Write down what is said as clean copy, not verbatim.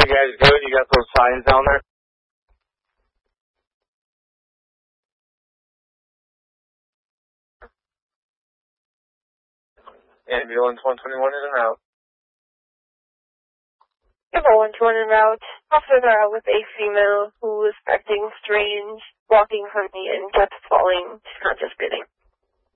you guys doing? You got those signs down there? Ambulance 121 is en route. Number 121 en route. Officers are out with a female who was acting strange, walking from me and kept falling. She's not just breathing.